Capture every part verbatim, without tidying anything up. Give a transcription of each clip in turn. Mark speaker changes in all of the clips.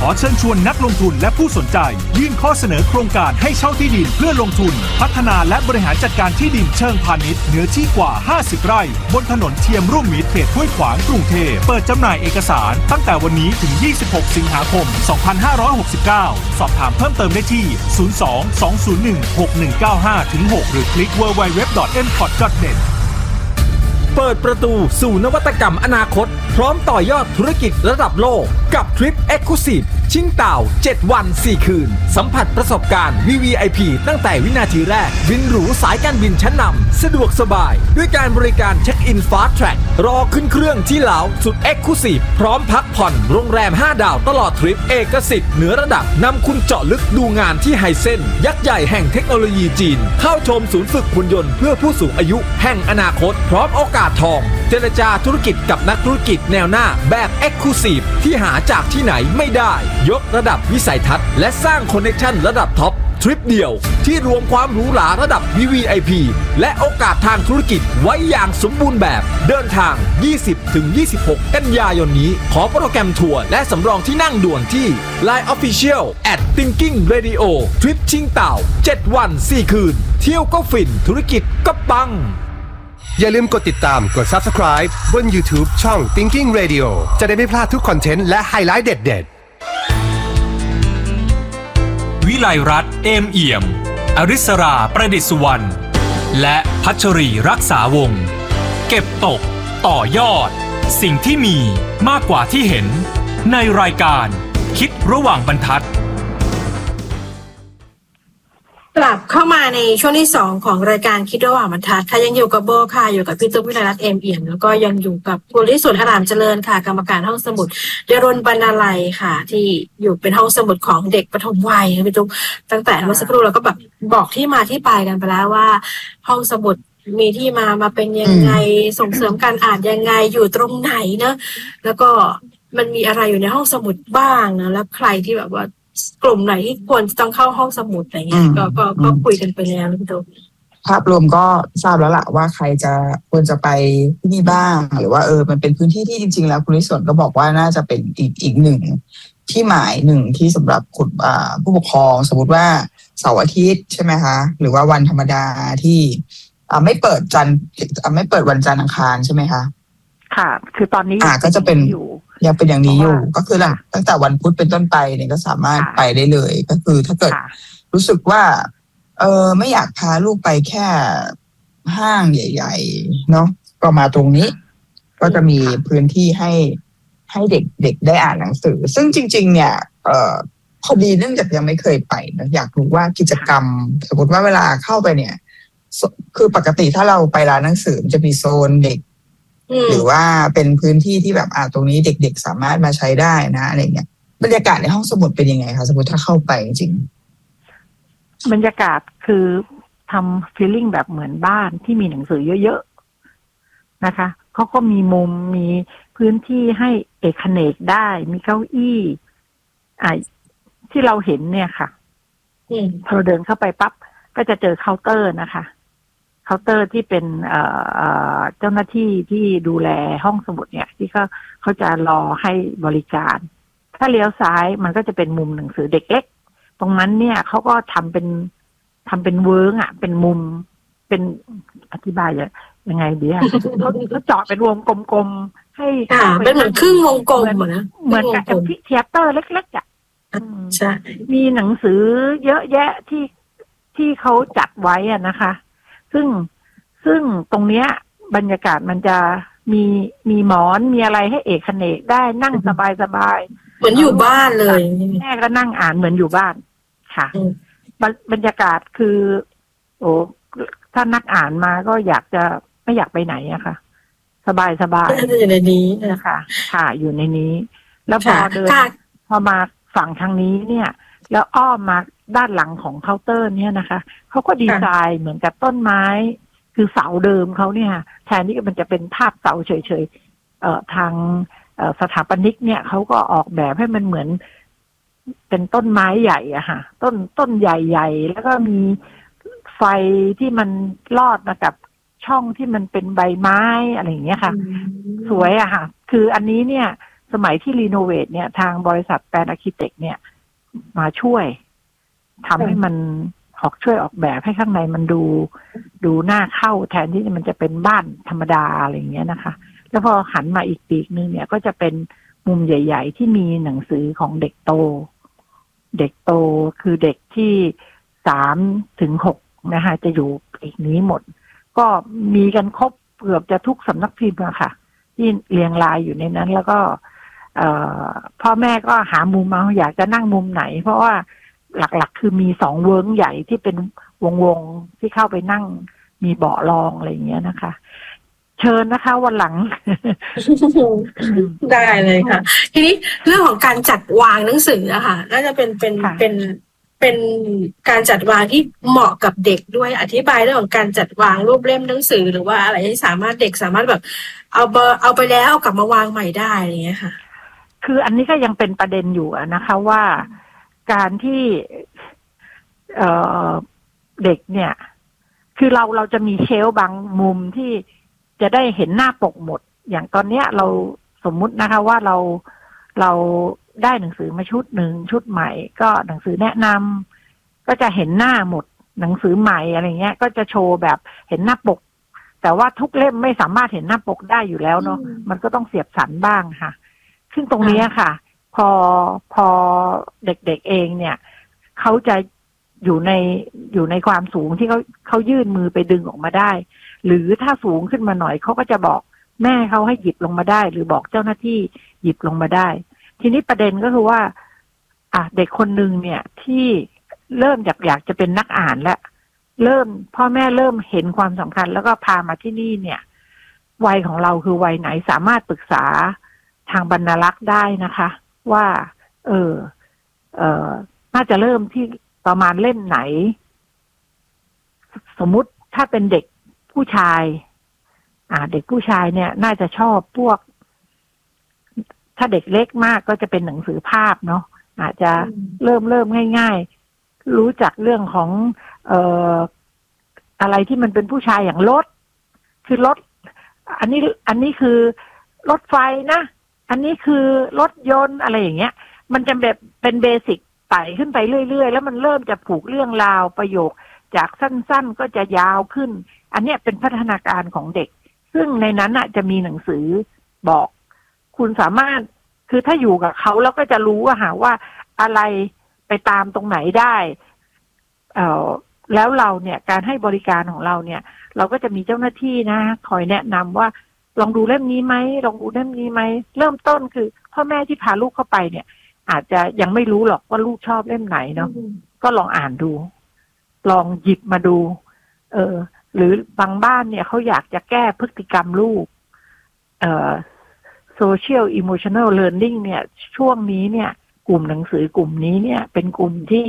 Speaker 1: ขอเชิญชวนนักลงทุนและผู้สนใจยื่นข้อเสนอโครงการให้เช่าที่ดินเพื่อลงทุนพัฒนาและบริหารจัดการที่ดินเชิงพาณิชย์เนื้อที่กว่าห้าสิบไร่บนถนนเทียมร่วมมิตรเขตห้วยขวางกรุงเทพเปิดจำหน่ายเอกสารตั้งแต่วันนี้ถึงยี่สิบหกสิงหาคมสองพันห้าร้อยหกสิบเก้าสอบถามเพิ่มเติมได้ที่ศูนย์ สอง สอง ศูนย์ หนึ่ง หก หนึ่ง เก้า ห้า ถึง หก หรือคลิก ดับเบิลยู ดับเบิลยู ดับเบิลยู ดอท เอ็ม พอร์ต ดอท เน็ต
Speaker 2: เปิดประตูสู่นวัตกรรมอนาคตพร้อมต่อยอดธุรกิจระดับโลกกับทริป Exclusive ชิงเต่าเจ็ดวันสี่คืนสัมผัสประสบการณ์ วี วี ไอ พี ตั้งแต่วินาทีแรกบินหรูสายการบินชั้นนำสะดวกสบายด้วยการบริการเช็คอิน Fast Track รอขึ้นเครื่องที่ลาวสุด Exclusive พร้อมพักผ่อนโรงแรมห้าดาวตลอดทริปเอกสิทธิ์เหนือระดับนำคุณเจาะลึกดูงานที่ไฮเซนยักษ์ใหญ่แห่งเทคโนโลยีจีนเข้าชมศูนย์ฝึกหุ่นยนต์เพื่อผู้สูงอายุแห่งอนาคตพร้อมโอกาสทองเจรจาธุรกิจกับนักธุรกิจแนวหน้าแบบ Exclusive ที่หาจากที่ไหนไม่ได้ยกระดับวิสัยทัศน์และสร้างคอนเนคชั่นระดับท็อปทริปเดียวที่รวมความหรูหราระดับ วี วี ไอ พี และโอกาสทางธุรกิจไว้อย่างสมบูรณ์แบบเดินทาง ยี่สิบถึงยี่สิบหก กันยายนนี้ขอโปรแกรมทัวร์และสำรองที่นั่งด่วนที่ ไลน์ Official แอท Thinking Radio ทริปชิงเต่าเจ็ดวันสี่คืนเที่ยวก็ฟินธุรกิจก็ปัง
Speaker 3: อย่าลืมกดติดตามกด Subscribe บน YouTube ช่อง Thinking Radio จะได้ไม่พลาดทุกคอนเทนต์และไฮไลท์เด็ด
Speaker 1: ๆวิไลรัตน์เอมเอี่ยมอริศราประดิษฐ์สุวรรณและพัชรีรักษาวงศ์เก็บตกต่อยอดสิ่งที่มีมากกว่าที่เห็นในรายการคิดระหว่างบรรทัด
Speaker 4: กลับเข้ามาในช่วงที่สองของรายการคิดระหว่างบรรทัดค่ะยังอยู่กับโบค่ะอยู่กับพี่ตุ๊กวิไลรัตน์เอมเอี่ยมแล้วก็ยังอยู่กับคุณลิศอารามเจริญค่ะกรรมการห้องสมุดเยรนบรรณาลัยค่ะที่อยู่เป็นห้องสมุดของเด็กปฐมวัยพี่ตุ๊กตั้งแต่เมื่อสักครู่เราก็แบบบอกที่มาที่ไปกันไปแล้วว่าห้องสมุดมีที่มามาเป็นยังไงส่งเสริมการอ่านยังไงอยู่ตรงไหนเนอะแล้วก็มันมีอะไรอยู่ในห้องสมุดบ้างนะแล้วใครที่แบบว่ากลุ่มไหนที่ควรจะต้องเข้าห้องสมุดอะไรเงี้ยก็ก็ก็คุยกันไปแล้วพี่ตุ๊ก
Speaker 5: ภาพรวมก็ทราบแล้วล่ะว่าใครจะควรจะไปที่นี่บ้างหรือว่าเออมันเป็นพื้นที่ที่จริงๆแล้วคุณลิศก็บอกว่าน่าจะเป็นอีกอีกหนึ่งที่หมายหนึ่งที่สำหรับคุณผู้ปกครองสมมติว่าเสาร์อาทิตย์ใช่ไหมคะหรือว่าวันธรรมดาที่ไม่เปิดจันทร์ไม่เปิดวันจันทร์อังคารใช่ไหมคะ
Speaker 6: ค่ะคือตอนนี้
Speaker 5: อ่าก็จะเป็นยังเป็นอย่างนี้อยู่ก็คือหลังตั้งแต่วันพุธเป็นต้นไปเนี่ยก็สามารถไปได้เลยก็คือถ้าเกิดรู้สึกว่าเออไม่อยากพาลูกไปแค่ห้างใหญ่ๆเนาะก็มาตรงนี้ก็จะมีพื้นที่ให้ให้เด็กเด็กได้อ่านหนังสือซึ่งจริงๆเนี่ยเออพอดีเนื่องจากยังไม่เคยไปนะอยากรู้ว่ากิจกรรมสมมติว่าเวลาเข้าไปเนี่ยคือปกติถ้าเราไปร้านหนังสือจะมีโซนเด็กหรือว่าเป็นพื้นที่ที่แบบอ่าตรงนี้เด็กๆสามารถมาใช้ได้นะอะไรเงี้ยบรรยากาศในห้องสมุดเป็นยังไงคะสมมติถ้าเข้าไปจริง
Speaker 6: บรรยากาศคือทำ feeling แบบเหมือนบ้านที่มีหนังสือเยอะๆนะคะเขาก็มีมุมมีพื้นที่ให้เอกเขนกได้มีเก้าอี้อ่าที่เราเห็นเนี่ยค่ะพอเราเดินเข้าไปปั๊บก็จะเจอเคาน์เตอร์นะคะเคาน์เตอร์ที่เป็นเอ่อเจ้าหน้าที่ที่ดูแลห้องสมุดเนี่ยที่เขาเขาจะรอให้บริการถ้าเลี้ยวซ้ายมันก็จะเป็นมุมหนังสือเด็กเล็กตรงนั้นเนี่ยเขาก็ทำเป็นทำเป็นเวิร์กอ่ะเป็นมุมเป็นอธิบายยังไงดีอ่ะเขาเขาเจาะเป็นวงกลมๆให้
Speaker 4: เป็นเหมือนครึ่งวงกลมนะ
Speaker 6: เหมือนกับที่เทเตอร์เล็กๆอ่ะ
Speaker 4: ใช่
Speaker 6: มีหนังสือเยอะแยะที่ที่เขาจัดไว้อ่ะนะคะซึ่งซึ่งตรงเนี้ยบรรยากาศมันจะมีมีหมอนมีอะไรให้เอกเขนกได้นั่งสบายสบาย
Speaker 4: เหมือนอยู่บ้านเลย
Speaker 6: แม่ก็นั่งอ่านเหมือนอยู่บ้านค่ะบรรยากาศคือโอ้ถ้านักอ่านมาก็อยากจะไม่อยากไปไหนอะค่ะสบายสบาย
Speaker 4: อยู่ในนี้
Speaker 6: นะคะค่ะอยู่ในนี้แล้วพอเดินพอมาฝั่งทางนี้เนี่ยแล้วอ้อมมาด้านหลังของเคาน์เตอร์เนี่ยนะคะเขาก็ดีไซน์เหมือนกับต้นไม้คือเสาเดิมเขาเนี่ยแทนที่มันจะเป็นภาพเสาเฉยๆเอ่อทางเอ่อสถาปนิกเนี่ยเขาก็ออกแบบให้มันเหมือนเป็นต้นไม้ใหญ่อะค่ะต้นต้นใหญ่ๆแล้วก็มีไฟที่มันลอดมากับช่องที่มันเป็นใบไม้อะไรอย่างเงี้ยค่ะสวยอะค่ะคืออันนี้เนี่ยสมัยที่รีโนเวทเนี่ยทางบริษัทแปลนอาร์คิเต็กเนี่ยมาช่วยทำให้มันออกช่วยออกแบบให้ข้างในมันดูดูน่าเข้าแทนที่มันจะเป็นบ้านธรรมดาอะไรอย่างเงี้ยนะคะแล้วพอหันมาอีกปีกนึงเนี่ยก็จะเป็นมุมใหญ่ๆที่มีหนังสือของเด็กโตเด็กโตคือเด็กที่สามถึงหกนะคะจะอยู่อีกนี้หมดก็มีกันครบเกือบจะทุกสำนักพิมพ์อะค่ะที่เรียงรายอยู่ในนั้นแล้วก็พ่อแม่ก็หามุมมาอยากจะนั่งมุมไหนเพราะว่าหลักๆคือมีสองเวิ้งใหญ่ที่เป็นวงๆที่เข้าไปนั่งมีเบาะรองอะไรอย่างเงี้ยนะคะเชิญนะคะวันหลัง
Speaker 4: ได้เลยค่ะทีนี้เรื่องของการจัดวางหนังสืออะค่ะน่าจะเป็นเป็นเป็นเป็นการจัดวางที่เหมาะกับเด็กด้วยอธิบายเรื่องของการจัดวางรูปเล่มหนังสือหรือว่าอะไรที่สามารถเด็กสามารถแบบเอาเบอร์เอาไปแล้วเอากลับมาวางใหม่ได้อย่างเงี้ยค่ะ
Speaker 6: คืออันนี้ก็ยังเป็นประเด็นอยู่นะคะว่าการที่เอ่อเด็กเนี่ยคือเราเราจะมีเชลฟ์บางมุมที่จะได้เห็นหน้าปกหมดอย่างตอนเนี้ยเราสมมุตินะคะว่าเราเราได้หนังสือมาชุดหนึ่งชุดใหม่ก็หนังสือแนะนำก็จะเห็นหน้าหมดหนังสือใหม่อะไรเงี้ยก็จะโชว์แบบเห็นหน้าปกแต่ว่าทุกเล่มไม่สามารถเห็นหน้าปกได้อยู่แล้วเนาะมันก็ต้องเสียบสันบ้างค่ะซึ่งตรงนี้ค่ะพอพอเด็กๆเองเนี่ยเขาจะอยู่ในอยู่ในความสูงที่เขาเขายื่นมือไปดึงออกมาได้หรือถ้าสูงขึ้นมาหน่อยเขาก็จะบอกแม่เขาให้หยิบลงมาได้หรือบอกเจ้าหน้าที่หยิบลงมาได้ทีนี้ประเด็นก็คือว่าอ่ะเด็กคนนึงเนี่ยที่เริ่มอยากอยากจะเป็นนักอ่านแล้วเริ่มพ่อแม่เริ่มเห็นความสำคัญแล้วก็พามาที่นี่เนี่ยวัยของเราคือวัยไหนสามารถปรึกษาทางบรรณารักษ์ได้นะคะว่าเออเออน่าจะเริ่มที่ประมาณเล่มไหนสมมุติถ้าเป็นเด็กผู้ชายอ่าเด็กผู้ชายเนี่ยน่าจะชอบพวกถ้าเด็กเล็กมากก็จะเป็นหนังสือภาพเนาะอาจจะเริ่มเริ่มง่ายๆรู้จักเรื่องของเอ่ออะไรที่มันเป็นผู้ชายอย่างรถคือรถอันนี้อันนี้คือรถไฟนะอันนี้คือรถยนต์อะไรอย่างเงี้ยมันจะแบบเป็นเบสิกไต่ขึ้นไปเรื่อยๆแล้วมันเริ่มจะผูกเรื่องราวประโยคจากสั้นๆก็จะยาวขึ้นอันนี้เป็นพัฒนาการของเด็กซึ่งในนั้นน่ะจะมีหนังสือบอกคุณสามารถคือถ้าอยู่กับเขาแล้วก็จะรู้ว่าหาว่าอะไรไปตามตรงไหนได้เอ่อแล้วเราเนี่ยการให้บริการของเราเนี่ยเราก็จะมีเจ้าหน้าที่นะคอยแนะนำว่าลองดูเล่มนี้ไหมลองดูเล่มนี้ไหมเริ่มต้นคือพ่อแม่ที่พาลูกเข้าไปเนี่ยอาจจะยังไม่รู้หรอกว่าลูกชอบเล่มไหนเนาะก็ลองอ่านดูลองหยิบมาดูเออหรือบางบ้านเนี่ยเขาอยากจะแก้พฤติกรรมลูกเอ่อ social emotional learning เนี่ยช่วงนี้เนี่ยกลุ่มหนังสือกลุ่มนี้เนี่ยเป็นกลุ่มที่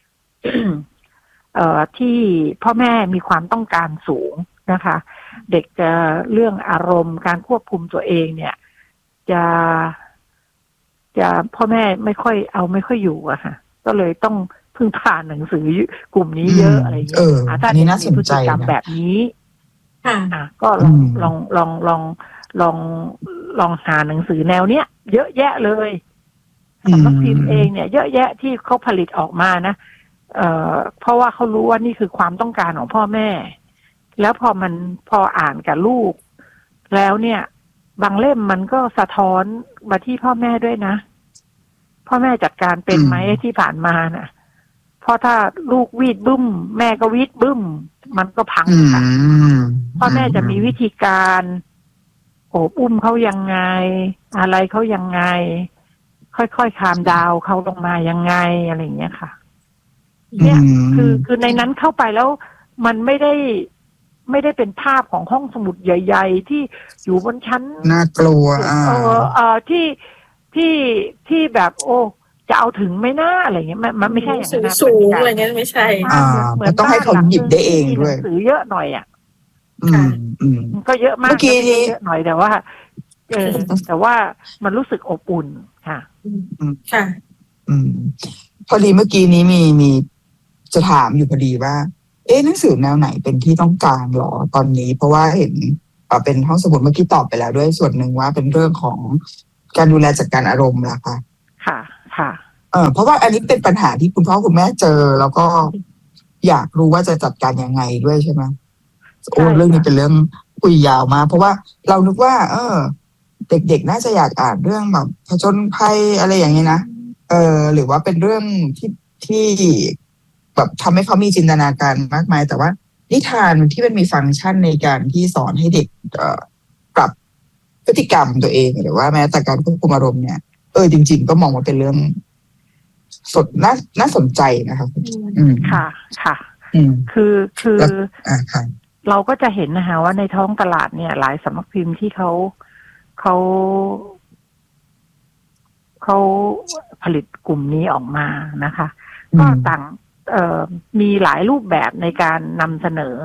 Speaker 6: เอ่อที่พ่อแม่มีความต้องการสูงนะคะเด็กจะเรื่องอารมณ์การควบคุมตัวเองเนี่ยจะจะพ่อแม่ไม่ค่อยเอาไม่ค่อยอยู่อะค่ะก็เลยต้องพึ่งพาหนังสือกลุ่มนี้เยอะอะไรอย่างเงี้ยถ้าเด็กมีพฤติกรรมแบบนี้อ่ะก็ลองลองลองลองลองลองหาหนังสือแนวเนี้ยเยอะแยะเลยสำนักพิมพ์เองเนี่ยเยอะแยะที่เขาผลิตออกมานะเอ่อเพราะว่าเขารู้ว่านี่คือความต้องการของพ่อแม่แล้วพอมันพออ่านกับลูกแล้วเนี่ยบางเล่มมันก็สะท้อนมาที่พ่อแม่ด้วยนะพ่อแม่จัดการเป็นไหมที่ผ่านมาน่ะเพราะถ้าลูกวีดบึ้มแม่ก็วีดบึ้มมันก็พังค่ะพ่อแม่จะมีวิธีการโอบอุ้มเขายังไงอะไรเขายังไงค่อยๆคามดาวเขาลงมายังไงอะไรอย่างเงี้ยค่ะเนี่ยคือคือในนั้นเข้าไปแล้วมันไม่ได้ไม่ได้เป็นภาพของห้องสมุดใหญ่ๆที่อยู่บนชั้น
Speaker 5: น่ากลัว
Speaker 6: เออเออที่ที่ที่แบบโอ้จะเอาถึงไหมหน้าอะไรเงี้ยมันมันไม่ใช่อย่างนั้น
Speaker 4: สูงอะไรเงี้ยไม่ใช่
Speaker 5: เหมือนต้องให้เขาหยิบได้เองด้วย
Speaker 6: หนังสือเยอะหน่อยอ่ะ
Speaker 5: อืมอืม
Speaker 6: ก็เยอะมาก
Speaker 5: เมื่อกี้นี้
Speaker 6: เยอะหน่อยแต่ว่าเออแต่ว่ามันรู้สึกอบอุ่นค่ะ
Speaker 5: อืมค่ะอืมพอดีเมื่อกี้นี้มีมีจะถามอยู่พอดีว่าเอ๊ะหนังสือแนวไหนเป็นที่ต้องการหรอตอนนี้เพราะว่าเห็นเอ่อเป็นห้องสมุดเมื่อกี้ตอบไปแล้วด้วยส่วนหนึ่งว่าเป็นเรื่องของการดูแลจัดการอารมณ์ล่ะคะ
Speaker 6: ค่ะค่ะ
Speaker 5: เออเพราะว่าอันนี้เป็นปัญหาที่คุณพ่อคุณแม่เจอแล้วก็อยากรู้ว่าจะจัดการยังไงด้วยใช่ไหมโอ้เรื่องนี้เป็นเรื่องคุยยาวมากเพราะว่าเรานึกว่า เออเด็กๆน่าจะอยากอ่านเรื่องแบบผจญภัยอะไรอย่างนี้นะเออหรือว่าเป็นเรื่องที่ที่แบบทำให้เขามีจินตนาการมากมายแต่ว่านิทานที่มันมีฟังก์ชันในการที่สอนให้เด็กเอ่อปรับพฤติกรรมตัวเองหรือว่าแม้แต่การควบคุมอารมณ์เนี่ยเออจริงๆก็มองว่าเป็นเรื่องสดน่าน่าสนใจนะครับอืม
Speaker 6: ค่ะค่ะ
Speaker 5: อืม
Speaker 6: คือคือ
Speaker 5: อ่าค่ะ
Speaker 6: เราก็จะเห็นนะคะว่าในท้องตลาดเนี่ยหลายสำนักพิมพ์ที่เขาเขาเขาผลิตกลุ่มนี้ออกมานะคะก็ต่างเอ่อมีหลายรูปแบบในการนำเสนอ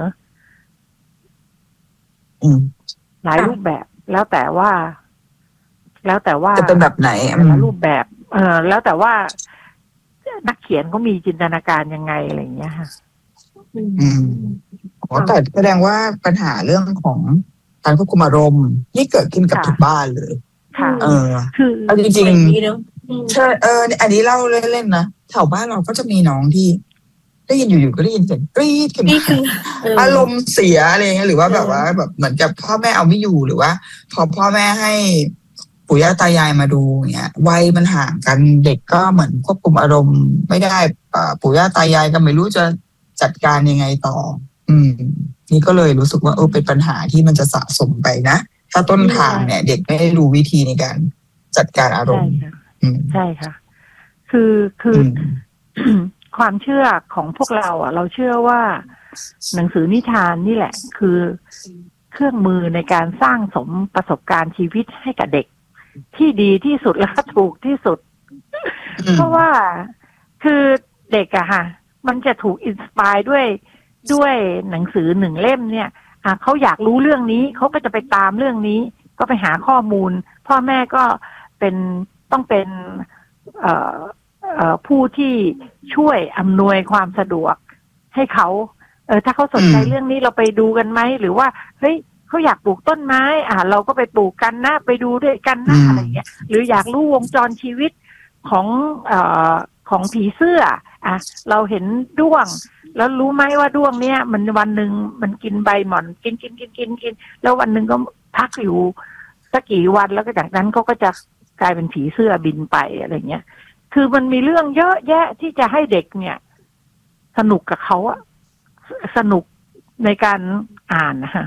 Speaker 6: หลายรูปแบบแล้วแต่ว่าแล้วแต่ว่า
Speaker 5: จะเป็นแบบไหน
Speaker 6: แต่ละรูปแบบเออแล้วแต่ว่านักเขียนเขามีจินตนาการยังไงอะไรอย่างเงี้ยค่ะ
Speaker 5: อืมอ๋อแต่แสดงว่าปัญหาเรื่องของการควบคุมอารมณ์นี่เกิดขึ้นกับทุกบ้านเลย
Speaker 6: ค่ะ
Speaker 5: เออ
Speaker 6: คือ
Speaker 5: เอาจริงๆใช่เอออันนี้เล่าเล่นๆนะแถวบ้านเราก็จะมีน้องที่ได้ยินอยู่ๆก็ได้ยินเสียงกรี๊ดขึ้นมาอารมณ์เสียอะไรเงี้ยหรือว่าแบบว่าแบบเหมือนกับพ่อแม่เอาไม่อยู่หรือว่าพอพ่อแม่ให้ปู่ย่าตายายมาดูเงี้ยวัยมันห่างกันเด็กก็เหมือนควบคุมอารมณ์ไม่ได้ปู่ย่าตายายก็ไม่รู้จะจัดการยังไงต่ออืมนี่ก็เลยรู้สึกว่าเออเป็นปัญหาที่มันจะสะสมไปนะถ้าต้นทางเนี่ยเด็กไม่ได้รู้วิธีในการจัดการอารมณ์
Speaker 6: ใช่ค่ะคือคือความเชื่อของพวกเราอ่ะเราเชื่อว่าหนังสือนิทานนี่แหละคือเครื่องมือในการสร้างสมประสบการณ์ชีวิตให้กับเด็กที่ดีที่สุดและถูกที่สุดเพราะว่าคือเด็กอะค่ะมันจะถูกอินสปายด้วยด้วยหนังสือหนึ่งเล่มเนี่ยอ่ะเขาอยากรู้เรื่องนี้เขาก็จะไปตามเรื่องนี้ก็ไปหาข้อมูลพ่อแม่ก็เป็นต้องเป็นเอ่อเอ่อผู้ที่ช่วยอำนวยความสะดวกให้เขาเออถ้าเขาสนใจเรื่องนี้เราไปดูกันไหมหรือว่าเฮ้ยเขาอยากปลูกต้นไม้อ่ะเราก็ไปปลูกกันนะไปดูด้วยกันนะอะไรเงี้ยหรืออยากรู้วงจรชีวิตของเอ่อของผีเสื้ออ่ะเราเห็นด้วงแล้วรู้ไหมว่าด้วงเนี้ยมันวันหนึ่งมันกินใบหม่อนกินกินกินกินกินแล้ววันหนึ่งก็พักอยู่สักกี่วันแล้วก็จากนั้นเขาก็จะกลายเป็นผีเสื้อบินไปอะไรเงี้ยคือมันมีเรื่องเยอะแยะที่จะให้เด็กเนี่ยสนุกกับเขาอะสนุกในการอ่านนะคะ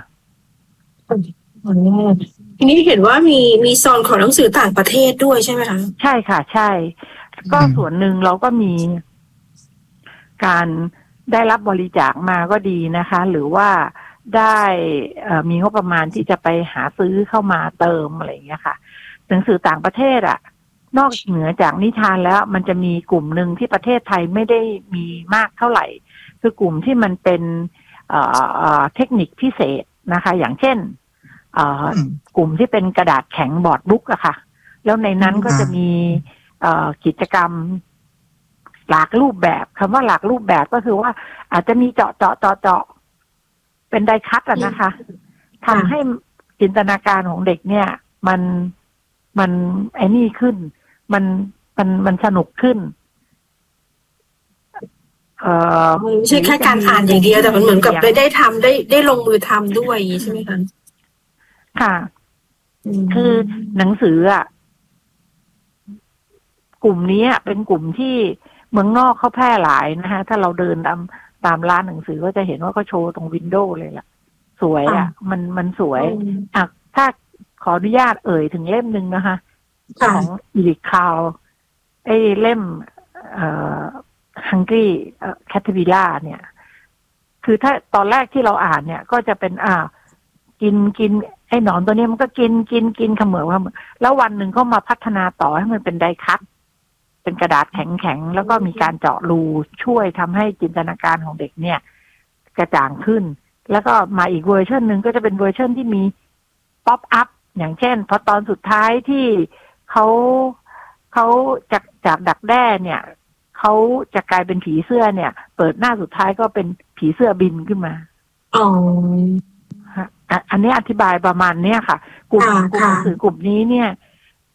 Speaker 4: ทีนี้เห็นว่ามีมีโซนของหนังสือต่างประเทศด้วยใช่ไหมคะ
Speaker 6: ใช่ค่ะใช่ก็ส่วนหนึ่งเราก็มีการได้รับบริจาคมาก็ดีนะคะหรือว่าได้มีงบประมาณที่จะไปหาซื้อเข้ามาเติมอะไรอย่างเงี้ยค่ะหนังสือต่างประเทศอะนอกเหนือจากนิทานแล้วมันจะมีกลุ่มหนึ่งที่ประเทศไทยไม่ได้มีมากเท่าไหร่คือกลุ่มที่มันเป็นเทคนิคพิเศษนะคะอย่างเช่นกลุ่มที่เป็นกระดาษแข็งบอร์ดบุ๊กอะค่ะแล้วในนั้นก็จะมีกิจกรรมหลากรูปแบบคำว่าหลากรูปแบบก็คือว่าอาจจะมีเจาะเจาะเจาะเจาะเป็นไดคัตอะนะคะทำให้จินตนาการของเด็กเนี่ยมันมันไอ้นี่ขึ้นมันมันมันสนุกขึ้น
Speaker 4: เออไม่ใช่แค่การอ่านอย่างเดียวแต่มันเหมือนกับได้ได้ทำได้ได้ลงมือทำด้วยใช่ไหมคะ
Speaker 6: ค่ะคือหนังสืออ่ะกลุ่มนี้เป็นกลุ่มที่เมืองนอกเขาแพร่หลายนะคะถ้าเราเดินตามตามร้านหนังสือก็จะเห็นว่าเขาโชว์ตรงวินโดว์เลยล่ะสวยอ่ะมันมันสวยอ่ะถ้าขออนุญาตเอ่ยถึงเล่มหนึ่งนะคะของอีริคคาวไอ้เล่มเอ่อฮังกี้แคทวิล่าเนี่ยคือถ้าตอนแรกที่เราอ่านเนี่ยก็จะเป็นอ่ากินกินไอ้หนอนตัวนี้มันก็กินกินกินเขมือบเขมือบแล้ววันหนึ่งเขามาพัฒนาต่อให้มันเป็นไดคัตเป็นกระดาษแข็งๆแล้วก็มีการเจาะรูช่วยทำให้จินตนาการของเด็กเนี่ยกระจ่างขึ้นแล้วก็มาอีกเวอร์ชันหนึ่งก็จะเป็นเวอร์ชันที่มีป๊อปอัพอย่างเช่นพอตอนสุดท้ายที่เขาเขาจากจากดักแด้เนี่ยเขาจะกลายเป็นผีเสื้อเนี่ยเปิดหน้าสุดท้ายก็เป็นผีเสื้อบินขึ้นมา
Speaker 4: อ๋อ
Speaker 6: อันนี้อธิบายประมาณเนี้ยค่ะกลุ่มกลุ่มหนังสือกลุ่มนี้เนี่ย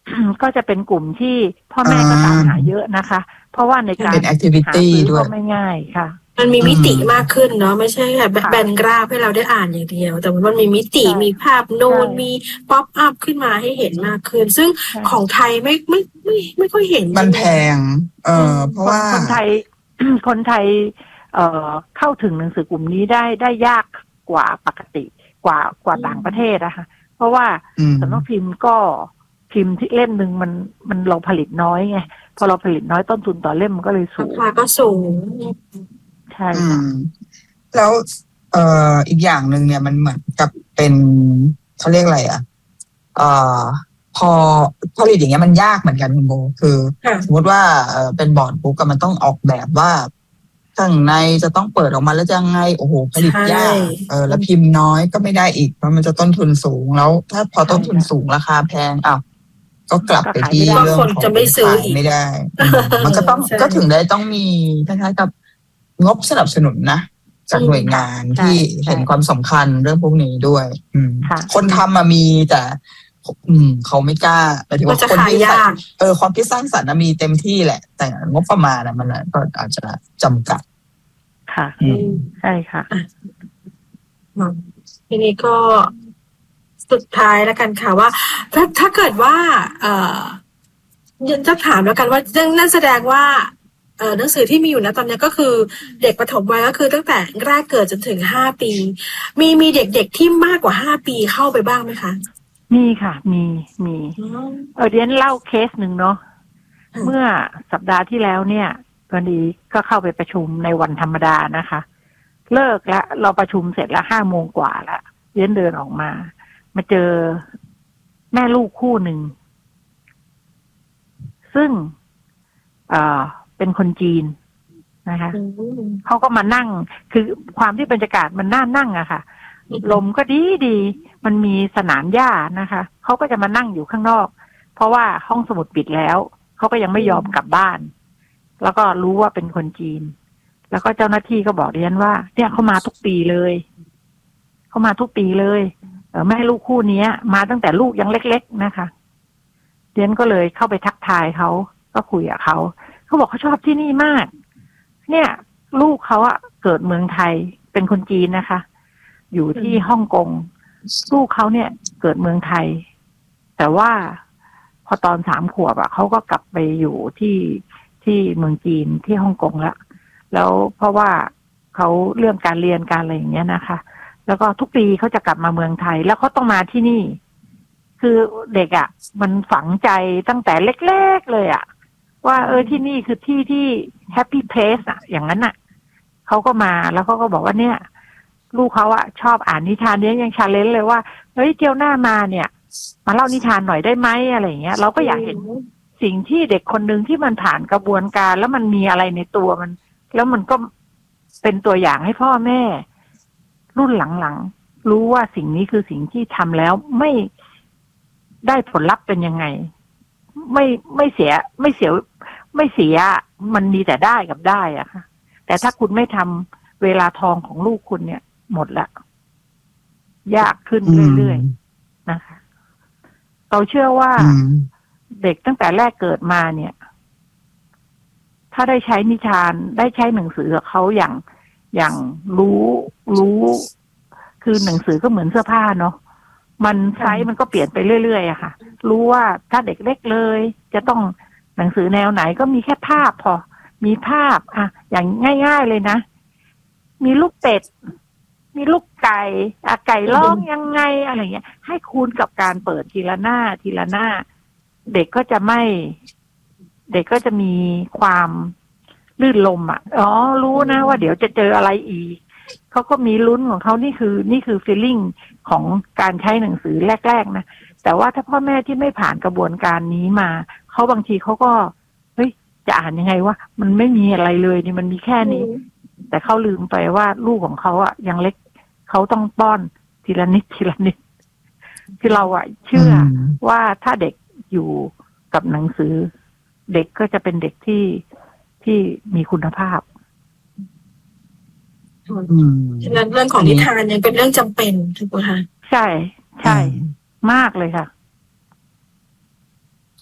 Speaker 6: ก็จะเป็นกลุ่มที่พ่อแม่ก็ตามหาเยอะนะคะ เพราะว่าในการ
Speaker 5: เป็น activity
Speaker 6: หาซื้อ
Speaker 5: ด้วย
Speaker 6: ก็ไม่ง่ายค่ะ
Speaker 4: มันมีมิติมากขึ้นเนาะไม่ใช่แค่แบนกราฟให้เราได้อ่านอย่างเดียว แต่มันมีมิติมีภาพโน้นมีป๊อปอัพขึ้นมาให้เห็นมากขึ้น ซึ่งของไทยไม่ไม่ไม่ไม่ค่อยเห็น
Speaker 5: มันแพง เออเพราะว่า
Speaker 6: คนไทย คนไทย เอ่อเข้าถึงหนังสือกลุ่มนี้ได้ได้ยากกว่าปกติกว่ากว่าต่างประเทศนะคะเพราะว่าสำนักพิมพ์ก็พิมพ์ที่เล่มหนึ่งมันมันเราผลิตน้อยไงพอเราผลิตน้อยต้นทุนต่อเล่มมันก็เลยสูง
Speaker 4: ราคาก็สูง
Speaker 6: ใช่
Speaker 5: แล้วเอ่ออีกอย่างหนึ่งเนี่ยมันเหมือนกับเป็นเขาเรียกอะไรอ่ะเอ่อพอผลิตอย่างเงี้ยมันยากเหมือนกันคุณโบคือสมมติว่าเอ่อเป็นบอร์ดบุ๊กก็มันต้องออกแบบว่าข้างในจะต้องเปิดออกมาแล้วจะไงโอ้โหผลิตยากเออแล้วพิมพ์น้อยก็ไม่ได้อีกเพราะมันจะต้นทุนสูงแล้วถ้าพอต้นทุนสูงราคาแพงอ้าวก็กลับไปที่เรื่องของ
Speaker 4: จะไม่ซื้ออีก
Speaker 5: ไม่ได้มันก็ต้องก็ถึงได้ต้องมีคล้ายๆกับงบสนับสนุนนะจากหน่วยงานที่เห็นความสำคัญเรื่องพวกนี้ด้วยคนทำมามีแต่อืมเขาไม่กล้าแต่ที่ว่าคนที่เออความคิดสร้างสรรค์มีเต็มที่แหละแต่งบประมาณมันก็อาจจะจำกัด
Speaker 6: ค่ะใช่ค่ะ
Speaker 4: ทีนี้ก็สุดท้ายแล้วกันค่ะว่าถ้าถ้าเกิดว่าเอ่อจะถามแล้วกันว่านั่นแสดงว่าเอ่อหนังสือที่มีอยู่นะตอนนี้ก็คือเด็กประถมวัยก็คือตั้งแต่แรกเกิดจนถึงห้าปีมีมีเด็กๆที่มากกว่าห้าปีเข้าไปบ้างไหมคะ
Speaker 6: มีค่ะมีมีเออเดี๋ยวเล่าเคสหนึ่งเนาะเมื่อสัปดาห์ที่แล้วเนี่ยวันนี้ก็เข้าไปประชุมในวันธรรมดานะคะเลิกแล้วเราประชุมเสร็จแล้วห้าโมงกว่าแล้วเดินเดินออกมามาเจอแม่ลูกคู่หนึ่งซึ่งเอ่อเป็นคนจีนนะคะเขาก็มานั่งคือความที่บรรยากาศมันน่านั่งอะค่ะลมก็ดีดีมันมีสนามหญ้านะคะเขาก็จะมานั่งอยู่ข้างนอกเพราะว่าห้องสมุดปิดแล้วเขาก็ยังไม่ยอมกลับบ้านแล้วก็รู้ว่าเป็นคนจีนแล้วก็เจ้าหน้าที่ก็บอกดิฉันว่าเนี่ยเขามาทุกปีเลยเขามาทุกปีเลยเออแม่ลูกคู่นี้มาตั้งแต่ลูกยังเล็กๆนะคะดิฉันก็เลยเข้าไปทักทายเขาก็คุยกับเขาเขาบอกเขาชอบที่นี่มากเนี่ยลูกเขาอะเกิดเมืองไทยเป็นคนจีนนะคะอยู่ที่ฮ่องกงลูกเขาเนี่ยเกิดเมืองไทยแต่ว่าพอตอนสามขวบอะเขาก็กลับไปอยู่ที่ที่เมืองจีนที่ฮ่องกงแล้วแล้วเพราะว่าเขาเรื่องการเรียนการอะไรอย่างเงี้ยนะคะแล้วก็ทุกปีเขาจะกลับมาเมืองไทยแล้วเขาต้องมาที่นี่คือเด็กอะมันฝังใจตั้งแต่เล็กๆเลยอะว่าเออที่นี่คือที่ที่แฮปปี้เพลสอะอย่างนั้นอะเขาก็มาแล้วเขาก็บอกว่าเนี่ยลูกเขาอะชอบอ่านนิทานเนี้ยยังชาเลนจ์เลยว่าเฮ้ยเที่ยวหน้ามาเนี่ยมาเล่านิทานหน่อยได้ไหมอะไรอย่างเงี้ยเราก็อยากเห็นสิ่งที่เด็กคนนึงที่มันผ่านกระบวนการแล้วมันมีอะไรในตัวมันแล้วมันก็เป็นตัวอย่างให้พ่อแม่รุ่นหลังๆรู้ว่าสิ่งนี้คือสิ่งที่ทำแล้วไม่ได้ผลลัพธ์เป็นยังไงไม่ไม่เสียไม่เสียไม่เสียมันมีแต่ได้กับได้อะค่ะแต่ถ้าคุณไม่ทำเวลาทองของลูกคุณเนี่ยหมดละยากขึ้นเรื่อยๆนะคะเราเชื่อว่าเด็กตั้งแต่แรกเกิดมาเนี่ยถ้าได้ใช้นิทานได้ใช้หนังสือกับเขาอย่างอย่างรู้รู้คือหนังสือก็เหมือนเสื้อผ้าเนาะมันไซส์มันก็เปลี่ยนไปเรื่อยๆอะค่ะรู้ว่าถ้าเด็กเล็กเลยจะต้องหนังสือแนวไหนก็มีแค่ภาพพอมีภาพอะอย่างง่ายๆเลยนะมีลูกเป็ดมีลูกไก่อะไก่ร้องยังไงอะไรเงี้ยให้คูณกับการเปิดทีละหน้าทีละหน้าเด็กก็จะไม่เด็กก็จะมีความลื่นลมอ่ะอ๋อรู้นะว่าเดี๋ยวจะเจออะไรอีกเขาก็มีลุ้นของเขานี่คือนี่คือ feeling ของการใช้หนังสือแรกๆนะแต่ว่าถ้าพ่อแม่ที่ไม่ผ่านกระบวนการนี้มาเขาบางทีเขาก็เฮ้ยจะอ่านยังไงวะมันไม่มีอะไรเลยนี่มันมีแค่นี้แต่เขาลืมไปว่าลูกของเขาอ่ะยังเล็กเขาต้องป้อนทีละนิดทีละนิดคือเราอ่ะเชื่อว่าถ้าเด็กอยู่กับหนังสือเด็กก็จะเป็นเด็กที่ที่มีคุณภาพ
Speaker 4: ฉะนั้นเรื่องของนิทานยังเป็นเรื่องจำเป็นถูกไหมคะ
Speaker 6: ใช่ใช่มากเลยค่ะ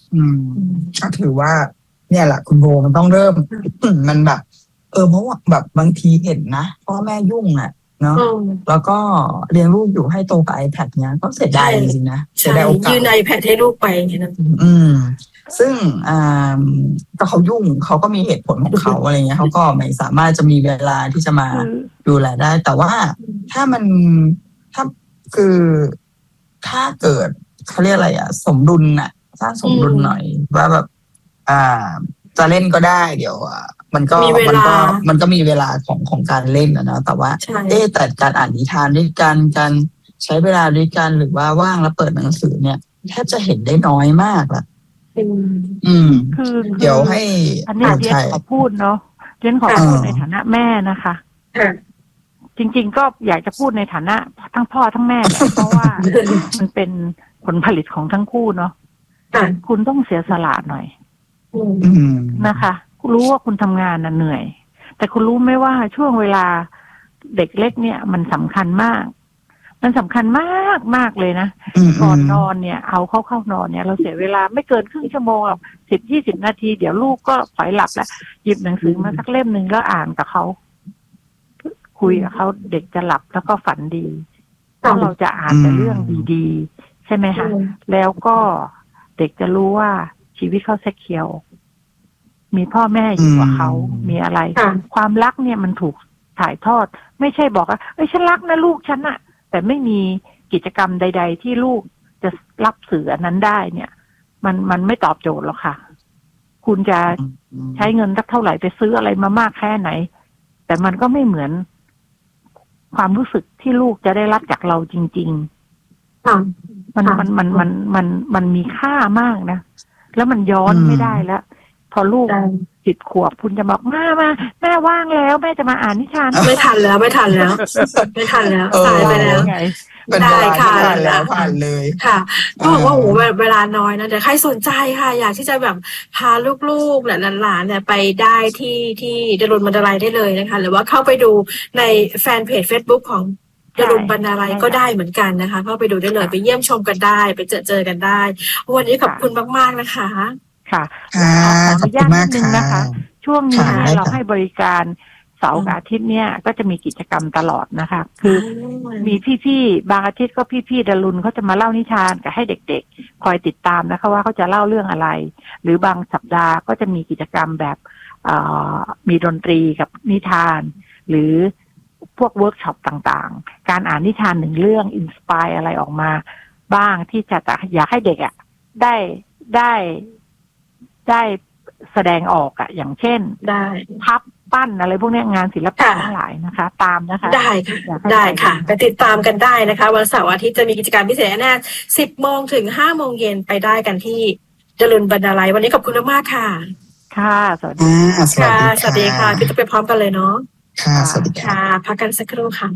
Speaker 5: อืมก็ถือว่าเนี่ยแหละคุณโบมันต้องเริ่ม มันแบบ เออเพราะว่าแบบบางทีเห็นนะพ่อแม่ยุ่งอ่ะเนาะแล้วก็เลี้ยงลูกอยู่ให้โตกับ iPad เนี้ยก็เสียดายจริงๆนะเสียดายโอกาส
Speaker 4: ยืน iPad ให้ลูกไปอย่างเงี้ยนะ
Speaker 5: อืมซึ่งอ่าก็เขายุ่งเขาก็มีเหตุผลของเขาอะไรเงี้ยเขาก็ไม่สามารถจะมีเวลาที่จะมาดูแลได้แต่ว่าถ้ามันถ้าคือถ้าเกิดเขาเรียกอะไรอ่ะสมดุลน่ะสร้างสมดุลหน่อยว่าแบบอ่าจะเล่นก็ได้เดี๋ยวอ่ะมันก็มันก็มันก็มีเวลาของของการเล่นนะเนาะแต่ว่าเอ๊ะแต่การอ่านนิทานด้วยกันการใช้เวลาด้วยกันหรือว่าว่างแล้วเปิดหนังสือเนี่ยแทบจะเห็นได้น้อยมากละอืม
Speaker 6: คือ
Speaker 5: เดี๋ยวให้
Speaker 6: อันนี้เรียนขอพูดเนาะเรียนขอพูดในฐานะแม่นะคะจริงๆก็อยากจะพูดในฐานะทั้งพ่อทั้งแม่เพราะว่ามันเป็นผลผลิตของทั้งคู่เนาะคุณต้องเสียสละหน่อยนะคะรู้ว่าคุณทำงานน่ะเหนื่อยแต่คุณรู้ไหมว่าช่วงเวลาเด็กเล็กเนี่ยมันสำคัญมากมันสำคัญมากมากเลยนะก่อนนอนเนี่ยเอาเข้าเข้านอนเนี่ยเราเสียเวลาไม่เกินครึ่งชั่วโมงหรอกสิบยี่สิบนาทีเดี๋ยวลูกก็ปล่อยหลับแล้วหยิบหนังสือมาสักเล่มหนึ่งแล้วอ่านกับเขาคุยกับเขาเด็กจะหลับแล้วก็ฝันดีเพราะเราจะอ่านแต่เรื่องดีๆใช่ไหมคะแล้วก็เด็กจะรู้ว่าชีวิตเขาแซ่เคียวมีพ่อแม่อยู่กับเขามีอะไรความรักเนี่ยมันถูกถ่ายทอดไม่ใช่บอกว่าเอ้ยฉันรักนะลูกฉันอะแต่ไม่มีกิจกรรมใดๆที่ลูกจะรับสื่ออันนั้นได้เนี่ยมันมันไม่ตอบโจทย์หรอกค่ะคุณจะใช้เงินสักเท่าไหร่ไปซื้ออะไรมามากแค่ไหนแต่มันก็ไม่เหมือนความรู้สึกที่ลูกจะได้รับจากเราจริงๆมันมันมันมันมันมันมีค่ามากนะแล้วมันย้อนไม่ได้แล้วพอลูกสิบขวบคุณจะบอกมามาแม่ว่างแล้วแม่จะมาอ่านนิทาน
Speaker 4: ไม่ทันแล้วไม่ทันแล้วไม่ทันแล้วสายไปแล้ว
Speaker 5: ได้ค่ะแล้วผ่านเลย
Speaker 4: ค่ะก็บอกว่าโอ้เวลาน้อยนะแต่ใครสนใจค่ะอยากที่จะแบบพาลูกๆหลานๆเนี่ยไปได้ที่ที่ดรุณบรรลัยได้เลยนะคะหรือว่าเข้าไปดูในแฟนเพจ Facebook ของดรุณบรรลัยก็ได้เหมือนกันนะคะเข้าไปดูได้เลยไปเยี่ยมชมกันได้ไปเจอเจอกันได้วันนี้ขอบคุณมากๆนะคะ
Speaker 6: ค่ะขออนุญาตนิดนึงนะคะช่วงนี้เราให้บริการเสาร์อาทิตย์เนี่ยก็จะมีกิจกรรมตลอดนะคะคือมีพี่ๆบางอาทิตย์ก็พี่ๆดรุณเขาจะมาเล่านิทานกับให้เด็กๆคอยติดตามนะคะว่าเขาจะเล่าเรื่องอะไรหรือบางสัปดาห์ก็จะมีกิจกรรมแบบมีดนตรีกับนิทานหรือพวกเวิร์กช็อปต่างๆการอ่านนิทานหนึ่งเรื่องอินสไปร์อะไรออกมาบ้างที่จะอยากให้เด็กอ่ะได้ได้ได้แสดงออกอ่ะอย่างเช่น
Speaker 4: ได้
Speaker 6: พับปั้นอะไรพวกนี้งานศิลปะทั้งหลายนะคะตามนะคะ
Speaker 4: ได้ค่ะได้ค่ะไปติดตามกันได้นะคะวันเสาร์อาทิตย์จะมีกิจกรรมพิเศษแน่สิบโมงถึงห้าโมงเย็นไปได้กันที่ดรุณบรรลัยวันนี้ขอบคุณมากค่ะ
Speaker 6: ค่ะสวัสดี
Speaker 4: ค่ะสวัสดีค่ะพี่จะไปพร้อมกันเลยเนาะ
Speaker 5: ค่ะสวัสดี
Speaker 4: ค่ะพักกันสักครู่ค่ะ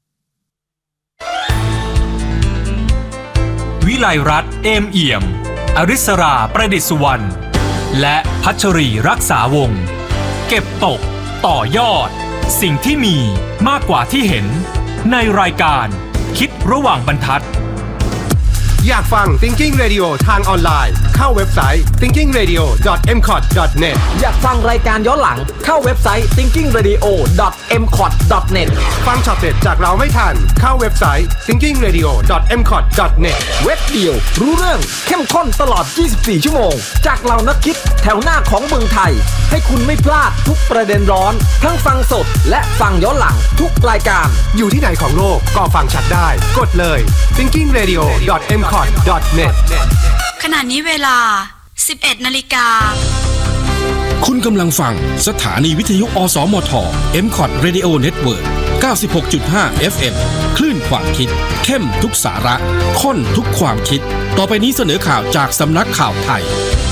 Speaker 1: วิไลรัตน์เอมเอี่ยมอริศราประดิษฐ์สุวรรณและพัชรีรักษาวงศ์เก็บตกต่อยอดสิ่งที่มีมากกว่าที่เห็นในรายการคิดระหว่างบรรทัด
Speaker 3: อยากฟัง Thinking Radio ทางออนไลน์เข้าเว็บไซต์ ทิงกิ้งเรดิโอ ดอท เอ็ม คอท ดอท เน็ต
Speaker 2: อยากฟังรายการย้อนหลังเข้าเว็บไซต์ ทิงกิ้งเรดิโอ ดอท เอ็ม คอท ดอท เน็ต
Speaker 3: ฟังช็อตเด็ดจากเราไม่ทันเข้าเว็บไซต์ ทิงกิ้งเรดิโอ ดอท เอ็ม คอท ดอท เน็ต
Speaker 2: เว็บเดียวรู้เรื่องเข้มข้นตลอดยี่สิบสี่ชั่วโมงจากเหล่านักคิดแถวหน้าของเมืองไทยให้คุณไม่พลาดทุกประเด็นร้อนทั้งฟังสดและฟังย้อนหลังทุกรายการ
Speaker 3: อยู่ที่ไหนของโลกก็ฟังชัดได้กดเลย ทิงกิ้งเรดิโอ ดอท เอ็ม คอท ดอท เน็ต
Speaker 7: ขณะนี้เวลา สิบเอ็ดนาฬิกา
Speaker 8: คุณกำลังฟังสถานีวิทยุอสมท เอ็ม คอท Radio Network เก้าสิบหกจุดห้า เอฟ เอ็ม คลื่นความคิดเข้มทุกสาระข้นทุกความคิดต่อไปนี้เสนอข่าวจากสำนักข่าวไทย